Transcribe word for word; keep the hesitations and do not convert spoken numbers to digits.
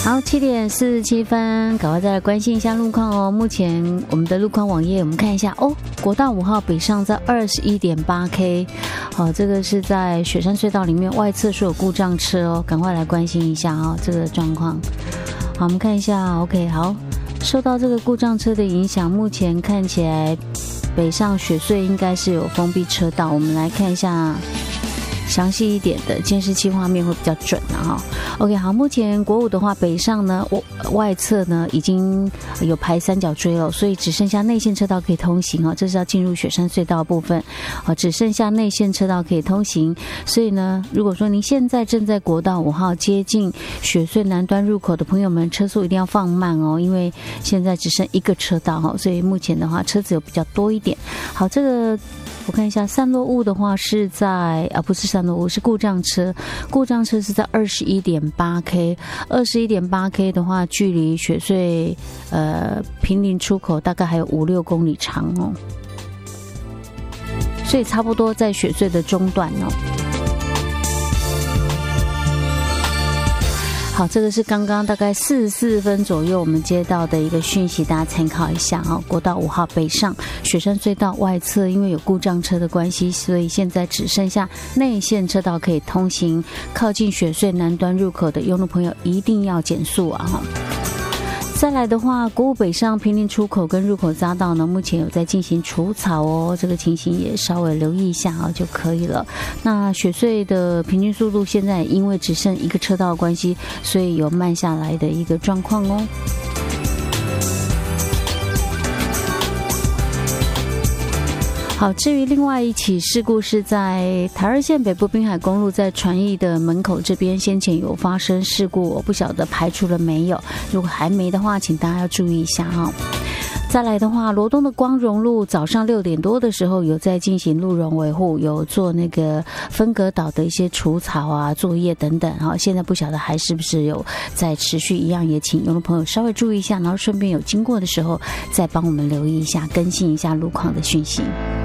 好，七点四十七分，赶快再来关心一下路况哦。目前我们的路况网页，我们看一下哦，国道五号北上在二十一点八 K， 好，这个是在雪山隧道里面外侧是有故障车哦，赶快来关心一下哦，这个状况。好，我们看一下 ，OK， 好，受到这个故障车的影响，目前看起来北上雪隧应该是有封闭车道，我们来看一下详细一点的监视器画面会比较准了哈。OK， 好，目前国五的话，北上呢外侧呢已经有排三角锥了，所以只剩下内线车道可以通行哦。这是要进入雪山隧道的部分，哦，只剩下内线车道可以通行。所以呢，如果说您现在正在国道五号接近雪隧南端入口的朋友们，车速一定要放慢哦，因为现在只剩一个车道哈，所以目前的话车子有比较多一点。好，这个。我看一下散落物的话是在啊，不是散落物，是故障车。故障车是在二十一点八 K， 二十一点八 K 的话，距离雪隧呃平林出口大概还有五六公里长哦，所以差不多在雪隧的中段哦。好，这个是刚刚大概四十四分左右我们接到的一个讯息，大家参考一下啊。国道五号北上雪山隧道外侧，因为有故障车的关系，所以现在只剩下内线车道可以通行。靠近雪隧南端入口的用路朋友一定要减速啊！哈。再来的话，国五北上平林出口跟入口匝道呢，目前有在进行除草哦，这个情形也稍微留意一下啊就可以了。那雪隧的平均速度现在因为只剩一个车道的关系，所以有慢下来的一个状况哦。好，至于另外一起事故是在台二线北部滨海公路，在传艺的门口这边，先前有发生事故，我不晓得排除了没有，如果还没的话，请大家要注意一下哈。再来的话，罗东的光荣路早上六点多的时候有在进行路容维护，有做那个分隔岛的一些除草啊作业等等哈。现在不晓得还是不是有在持续，一样也请用的朋友稍微注意一下，然后顺便有经过的时候再帮我们留意一下，更新一下路况的讯息。